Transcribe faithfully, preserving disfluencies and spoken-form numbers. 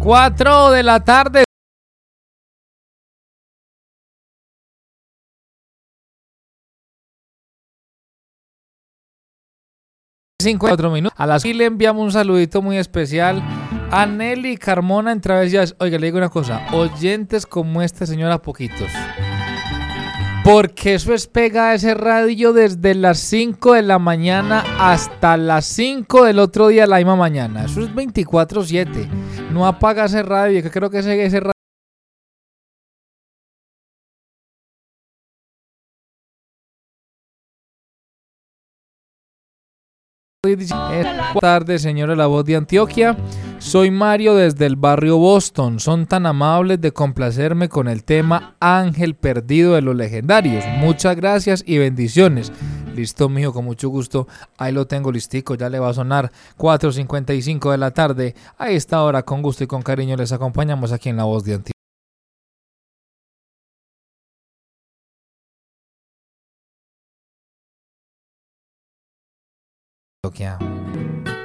cuatro de la tarde. cincuenta minutos. A las y le enviamos un saludito muy especial a Nelly Carmona en Travesías. Oiga, le digo una cosa, oyentes como este señor a poquitos. Porque eso es pega ese radio desde las cinco de la mañana hasta las cinco del otro día de la misma mañana. Eso es veinticuatro siete. No apaga ese radio, que creo que ese, ese radio. Buenas tardes, señora La Voz de Antioquia. Soy Mario desde el barrio Boston. Son tan amables de complacerme con el tema Ángel Perdido de los Legendarios. Muchas gracias y bendiciones. Listo, mijo, con mucho gusto. Ahí lo tengo listico, ya le va a sonar cuatro cincuenta y cinco de la tarde. A esta hora, con gusto y con cariño, les acompañamos aquí en La Voz de Antioquia.